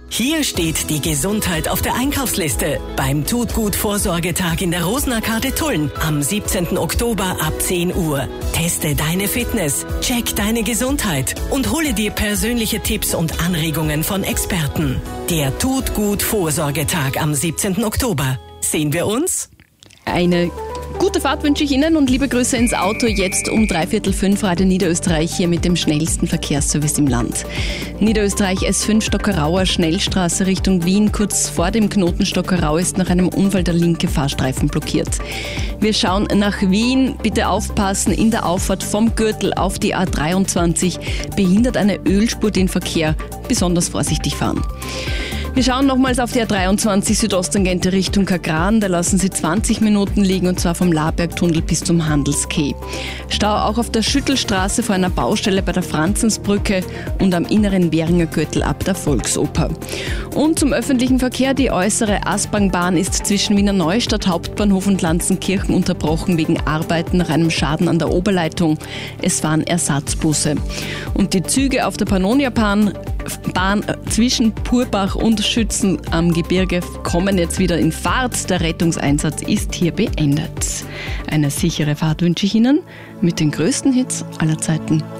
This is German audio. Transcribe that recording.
Hier steht die Gesundheit auf der Einkaufsliste beim Tut-Gut-Vorsorgetag in der Rosenarkade Tulln am 17. Oktober ab 10 Uhr. Teste deine Fitness, check deine Gesundheit und hole dir persönliche Tipps und Anregungen von Experten. Der Tut-Gut-Vorsorgetag am 17. Oktober. Sehen wir uns? Eine gute Fahrt wünsche ich Ihnen und liebe Grüße ins Auto. Jetzt um 4:45 Radio Niederösterreich hier mit dem schnellsten Verkehrsservice im Land. Niederösterreich S5 Stockerauer Schnellstraße Richtung Wien. Kurz vor dem Knoten Stockerau ist nach einem Unfall der linke Fahrstreifen blockiert. Wir schauen nach Wien. Bitte aufpassen, in der Auffahrt vom Gürtel auf die A23 behindert eine Ölspur den Verkehr. Besonders vorsichtig fahren. Wir schauen nochmals auf die A23 Südosttangente Richtung Kagran. Da lassen Sie 20 Minuten liegen und zwar vom Labergtunnel bis zum Handelsquai. Stau auch auf der Schüttelstraße vor einer Baustelle bei der Franzensbrücke und am inneren Währinger Gürtel ab der Volksoper. Und zum öffentlichen Verkehr. Die äußere Aspang-Bahn ist zwischen Wiener Neustadt, Hauptbahnhof und Lanzenkirchen unterbrochen wegen Arbeiten nach einem Schaden an der Oberleitung. Es fahren Ersatzbusse. Und die Züge auf der Pannonia-Bahn zwischen Purbach und Schützen am Gebirge kommen jetzt wieder in Fahrt. Der Rettungseinsatz ist hier beendet. Eine sichere Fahrt wünsche ich Ihnen mit den größten Hits aller Zeiten.